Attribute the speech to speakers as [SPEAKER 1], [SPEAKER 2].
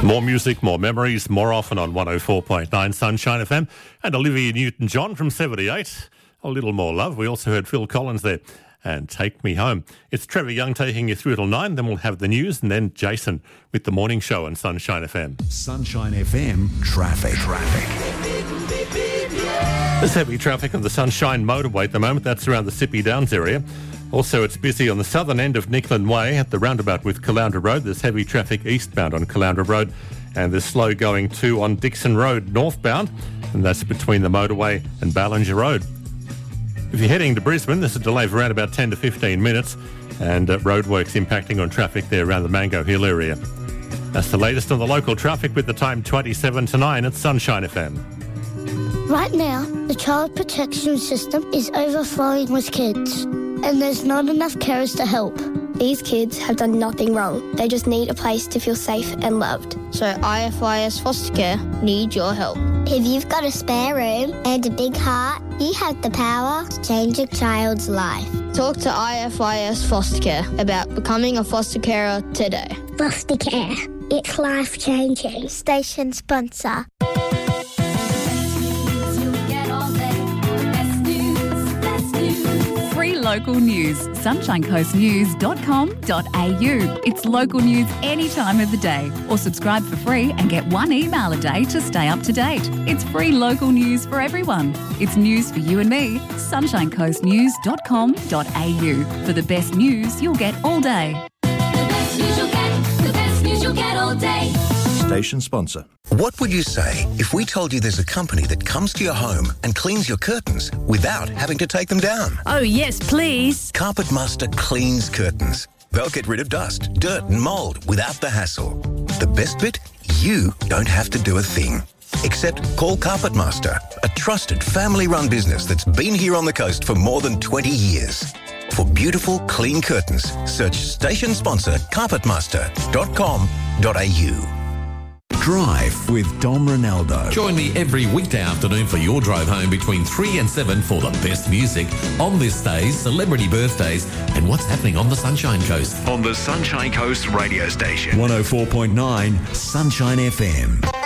[SPEAKER 1] More music, more memories, more often on 104.9 Sunshine FM. And Olivia Newton-John from 78. A little more love. We also heard Phil Collins there. And Take Me Home. It's Trevor Young taking you through till 9. Then we'll have the news and then Jason with the morning show on Sunshine FM.
[SPEAKER 2] Sunshine FM traffic.
[SPEAKER 1] There's heavy traffic on the Sunshine motorway at the moment. That's around the Sippy Downs area. Also, it's busy on the southern end of Nickland Way at the roundabout with Caloundra Road. There's heavy traffic eastbound on Caloundra Road, and there's slow going too on Dixon Road northbound, and that's between the motorway and Ballinger Road. If you're heading to Brisbane, there's a delay of around about 10 to 15 minutes, and roadworks impacting on traffic there around the Mango Hill area. That's the latest on the local traffic with the time 27 to 9 at Sunshine FM.
[SPEAKER 3] Right now, the child protection system is overflowing with kids, and there's not enough carers to help.
[SPEAKER 4] These kids have done nothing wrong. They just need a place to feel safe and loved.
[SPEAKER 5] So IFIS Foster Care need your help.
[SPEAKER 3] If you've got a spare room and a big heart, you have the power to change a child's life.
[SPEAKER 5] Talk to IFIS Foster Care about becoming a foster carer today.
[SPEAKER 3] Foster care. It's life-changing. Station sponsor.
[SPEAKER 6] Local news, sunshinecoastnews.com.au. It's local news any time of the day. Or subscribe for free and get one email a day to stay up to date. It's free local news for everyone. It's news for you and me. sunshinecoastnews.com.au. For the best news you'll get all day.
[SPEAKER 7] The best news you'll get, the best news you'll get all day.
[SPEAKER 2] Station sponsor.
[SPEAKER 8] What would you say if we told you there's a company that comes to your home and cleans your curtains without having to take them down?
[SPEAKER 9] Oh, yes, please.
[SPEAKER 8] Carpet Master cleans curtains. They'll get rid of dust, dirt and mould without the hassle. The best bit? You don't have to do a thing. Except call Carpet Master, a trusted family-run business that's been here on the coast for more than 20 years. For beautiful, clean curtains, search station sponsor carpetmaster.com.au.
[SPEAKER 2] Drive with Dom Ronaldo.
[SPEAKER 10] Join me every weekday afternoon for your drive home between 3 and 7 for the best music on this day's celebrity birthdays and what's happening on the Sunshine Coast.
[SPEAKER 2] On the Sunshine Coast radio station. 104.9 Sunshine FM.